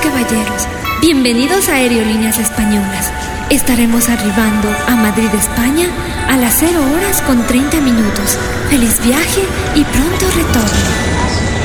caballeros, bienvenidos a Aerolíneas Españolas. Estaremos arribando a Madrid, España, a las 0 horas con 30 minutos. ¡Feliz viaje y pronto retorno!